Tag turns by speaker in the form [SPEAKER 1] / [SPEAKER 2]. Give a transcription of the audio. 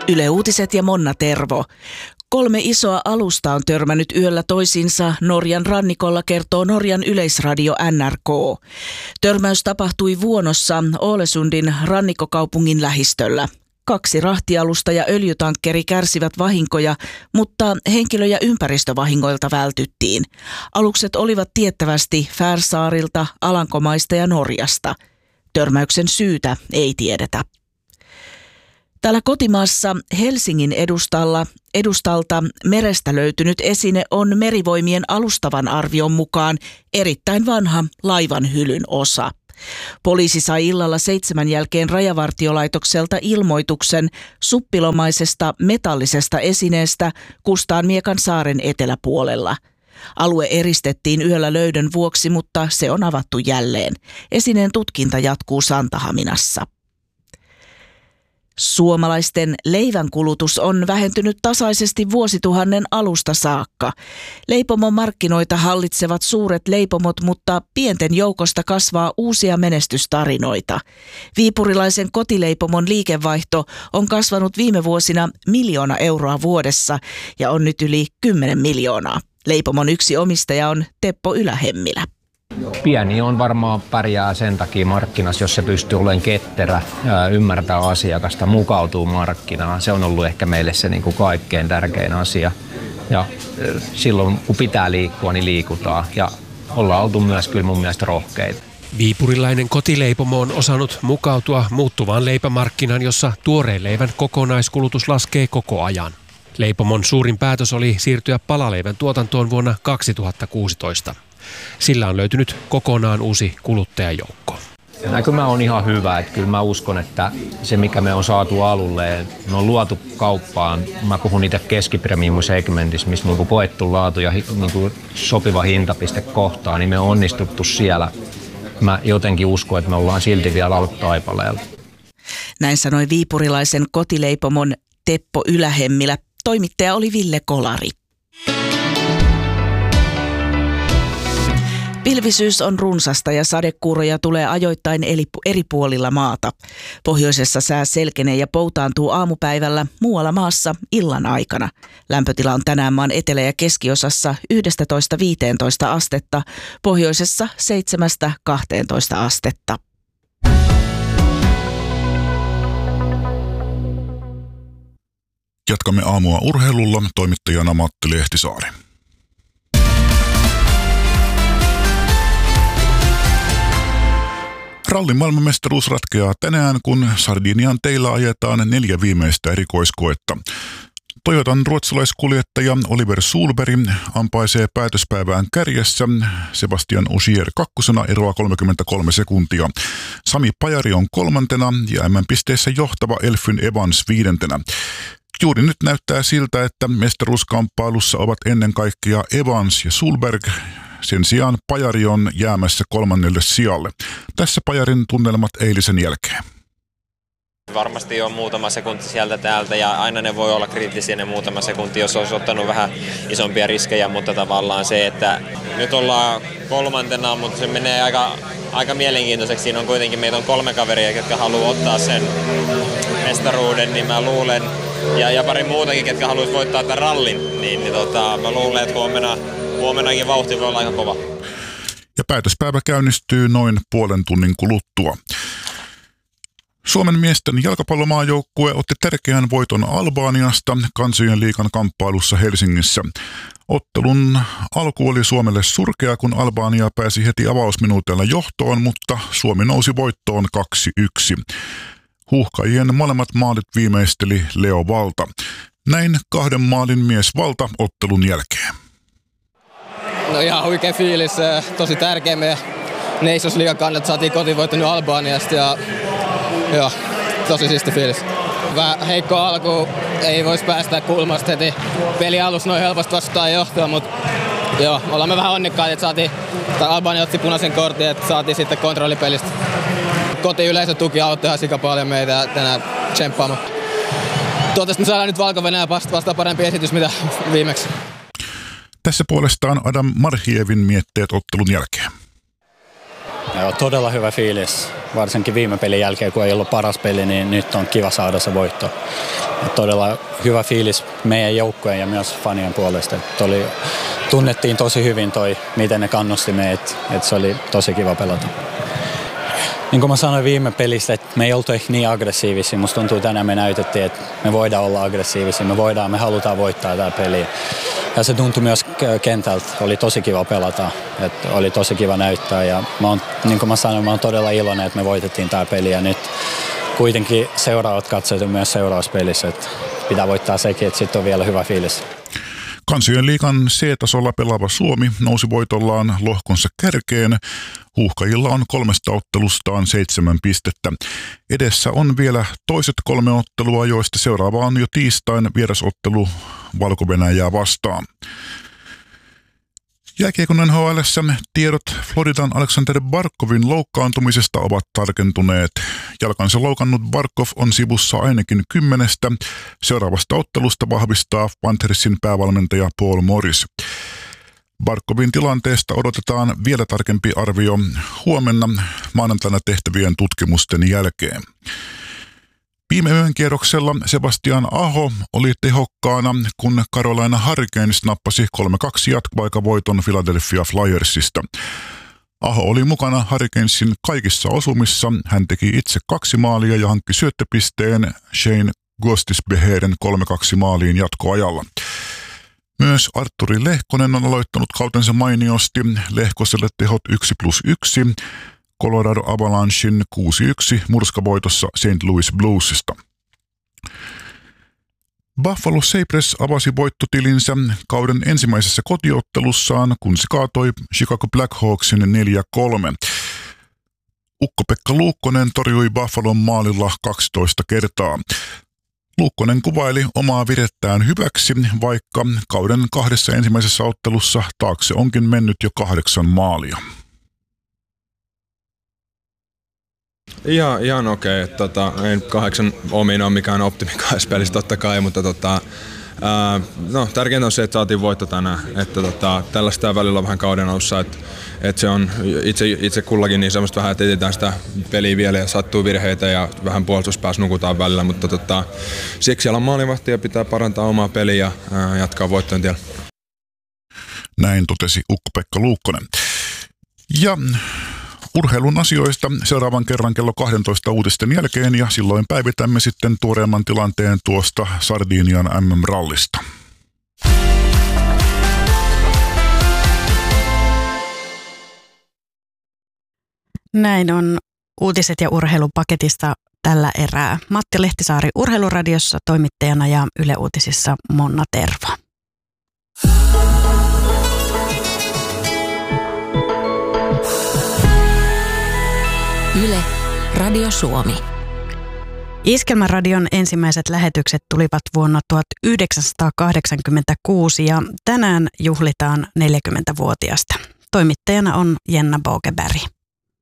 [SPEAKER 1] Yle Uutiset ja Monna Tervo. 3 isoa alusta on törmännyt yöllä toisiinsa Norjan rannikolla, kertoo Norjan yleisradio NRK. Törmäys tapahtui Vuonossa Ålesundin rannikkokaupungin lähistöllä. 2 rahtialusta ja öljytankkeri kärsivät vahinkoja, mutta henkilö- ja ympäristövahingoilta vältyttiin. Alukset olivat tiettävästi Färsaarilta, Alankomaista ja Norjasta. Törmäyksen syytä ei tiedetä. Täällä kotimaassa Helsingin edustalta merestä löytynyt esine on Merivoimien alustavan arvion mukaan erittäin vanha laivan hylyn osa. Poliisi sai illalla 7 jälkeen Rajavartiolaitokselta ilmoituksen suppilomaisesta metallisesta esineestä Kustaanmiekan saaren eteläpuolella. Alue eristettiin yöllä löydön vuoksi, mutta se on avattu jälleen. Esineen tutkinta jatkuu Santahaminassa. Suomalaisten leivän kulutus on vähentynyt tasaisesti vuosituhannen alusta saakka. Leipomon markkinoita hallitsevat suuret leipomot, mutta pienten joukosta kasvaa uusia menestystarinoita. Viipurilaisen kotileipomon liikevaihto on kasvanut viime vuosina 1 miljoona euroa vuodessa ja on nyt yli 10 miljoonaa. Leipomon yksi omistaja on Teppo Ylähemmilä.
[SPEAKER 2] Pieni on varmaan pärjää sen takia markkinassa, jos se pystyy olemaan ketterä, ymmärtää asiakasta, mukautuu markkinaan. Se on ollut ehkä meille se niin kuin kaikkein tärkein asia. Ja silloin kun pitää liikkua, niin liikutaan. Ja ollaan oltu myös kyllä mun mielestä rohkeita.
[SPEAKER 3] Viipurilainen kotileipomo on osannut mukautua muuttuvaan leipämarkkinaan, jossa tuoreen leivän kokonaiskulutus laskee koko ajan. Leipomon suurin päätös oli siirtyä palaleivän tuotantoon vuonna 2016. Sillä on löytynyt kokonaan uusi kuluttajajoukko.
[SPEAKER 2] Näkymä on ihan hyvä, että kyllä mä uskon, että se mikä me on saatu alulle, me on luotu kauppaan, mä puhun itse keskipremium-segmentissä, missä niin koettu laatu ja niin sopiva hintapiste kohtaa, niin me on onnistuttu siellä. Mä jotenkin uskon, että me ollaan silti vielä alkutaipaleella.
[SPEAKER 1] Näin sanoi viipurilaisen kotileipomon Teppo Ylähemmilä. Toimittaja oli Ville Kolari. Pilvisyys on runsasta ja sadekuuroja tulee ajoittain eri puolilla maata. Pohjoisessa sää selkenee ja poutaantuu aamupäivällä, muualla maassa illan aikana. Lämpötila on tänään maan etelä- ja keskiosassa 11–15 astetta, pohjoisessa 7–12 astetta.
[SPEAKER 4] Jatkamme aamua urheilulla, toimittajana Matti Lehtisaari. Rallin maailmanmestaruus ratkeaa tänään, kun Sardinian teillä ajetaan 4 viimeistä erikoiskoetta. Toyotan ruotsalaiskuljettaja Oliver Solberg ampaisee päätöspäivään kärjessä, Sebastian Ogier 2. eroa 33 sekuntia. Sami Pajari on 3. ja MM-pisteissä johtava Elfyn Evans 5. Juuri nyt näyttää siltä, että mestaruuskamppailussa ovat ennen kaikkea Evans ja Solberg. Sen sijaan Pajari on jäämässä 3. sijalle. Tässä Pajarin tunnelmat eilisen jälkeen.
[SPEAKER 5] Varmasti on muutama sekunti sieltä täältä ja aina ne voi olla kriittisiä ne muutama sekunti, jos olisi ottanut vähän isompia riskejä, mutta tavallaan se, että nyt ollaan 3. mutta se menee aika mielenkiintoiseksi. Siinä on kuitenkin, meitä on 3 kaveria, jotka haluaa ottaa sen mestaruuden, niin mä luulen, ja pari muutakin, ketkä haluaisi voittaa tämän rallin, niin mä luulen, että huomenakin vauhti voi olla aika kova.
[SPEAKER 4] Ja päätöspäivä käynnistyy noin puolen tunnin kuluttua. Suomen miesten jalkapallomaajoukkue otti tärkeän voiton Albaniasta Kansojen liigan kamppailussa Helsingissä. Ottelun alku oli Suomelle surkea, kun Albania pääsi heti avausminuuteilla johtoon, mutta Suomi nousi voittoon 2-1. Huuhkajien molemmat maalit viimeisteli Leo Valta. Näin 2 maalin mies Valta ottelun jälkeen.
[SPEAKER 6] No ihan huikea fiilis, tosi tärkeä meidän Nations Liigan kannalta, saatiin kotivoitto nyt Albaniasta ja joo, tosi siisti fiilis. Vähän heikko alku, ei voisi päästä kulmasta heti peli alussa noin helposti vastaan johtoa, mutta joo, ollaan me vähän onnekkaita, että Albania otti punaisen kortin, että saatiin sitten kontrollipelistä. Kotiyleisön tuki auttoi ihan sika paljon meitä tänään tsemppaamaan. Toivottavasti me saadaan nyt Valko-Venäjä vastaan parempi esitys mitä viimeksi.
[SPEAKER 4] Tässä puolestaan Adam Marhievin mietteet ottelun jälkeen.
[SPEAKER 7] Joo, todella hyvä fiilis. varsinkin viime pelin jälkeen, kun ei ollut paras peli, niin nyt on kiva saada se voitto. Et todella hyvä fiilis meidän joukkueen ja myös fanien puolesta. Tunnettiin tosi hyvin miten ne kannusti meitä, että se oli tosi kiva pelata. Niin kuin mä sanoin viime pelistä, että me ei oltu ehkä niin aggressiivisia. Musta tuntuu, että tänään me näytettiin, että me voidaan olla aggressiivisia, me halutaan voittaa tämä peli. Ja se tuntui myös kentältä, oli tosi kiva pelata, että oli tosi kiva näyttää. Ja niin kuin mä sanoin, mä oon todella iloinen, että me voitettiin tämä peli. Ja nyt kuitenkin seuraavat katsojat myös seuraavassa pelissä, että pitää voittaa sekin, että sitten on vielä hyvä fiilis.
[SPEAKER 4] Kansojen liigan C-tasolla pelaava Suomi nousi voitollaan lohkonsa kärkeen. Huuhkajilla on 3 ottelustaan 7 pistettä. Edessä on vielä toiset 3 ottelua, joista seuraava on jo tiistain vierasottelu Valko-Venäjää vastaan. Jääkiekon NHL:ssä tiedot Floridan Aleksander Barkovin loukkaantumisesta ovat tarkentuneet. Jalkansa loukannut Barkov on sivussa ainakin 10. Seuraavasta ottelusta vahvistaa Panthersin päävalmentaja Paul Morris. Barkovin tilanteesta odotetaan vielä tarkempi arvio huomenna maanantaina tehtävien tutkimusten jälkeen. Viime yön kierroksella Sebastian Aho oli tehokkaana, kun Carolina Hurricanes nappasi 3-2 jatkoaikavoiton Philadelphia Flyersista. Aho oli mukana Hurricanesin kaikissa osumissa. Hän teki itse 2 maalia ja hankki syöttöpisteen Shane Gostisbeherin 3-2 maaliin jatkoajalla. Myös Artturi Lehkonen on aloittanut kautensa mainiosti. Lehkoselle tehot 1+1. Colorado Avalanchein 6-1 murskavoitossa St. Louis Bluesista. Buffalo Sabres avasi voittotilinsä kauden ensimmäisessä kotiottelussaan, kun se kaatoi Chicago Blackhawksin 4-3. Ukko-Pekka Luukkonen torjui Buffalon maalilla 12 kertaa. Luukkonen kuvaili omaa virettään hyväksi, vaikka kauden 2 ensimmäisessä ottelussa taakse onkin mennyt jo 8 maalia.
[SPEAKER 8] Ihan okei. Ei 8 omiin ole mikään optimi kahdessa pelissä totta kai, mutta tärkeintä on se, että saatiin voitto tänään. Että tällaista välillä on vähän kauden alussa, että se on itse kullakin niin semmoista vähän, että etsitään sitä peliä vielä ja sattuu virheitä ja vähän puolustuspäässä nukutaan välillä, mutta siksi siellä on maalivahti ja pitää parantaa omaa peliä ja jatkaa voittojen tiellä.
[SPEAKER 4] Näin totesi Ukko-Pekka Luukkonen. Ja urheilun asioista seuraavan kerran kello 12 uutisten jälkeen ja silloin päivitämme sitten tuoreemman tilanteen tuosta Sardinian MM-rallista.
[SPEAKER 9] Näin on uutiset ja urheilupaketista tällä erää. Matti Lehtisaari Urheiluradiossa toimittajana ja Yle Uutisissa Monna Tervo.
[SPEAKER 10] Yle, Radio Suomi.
[SPEAKER 9] Iskelmäradion ensimmäiset lähetykset tulivat vuonna 1986 ja tänään juhlitaan 40-vuotiasta. Toimittajana on Jenna Bogeberg.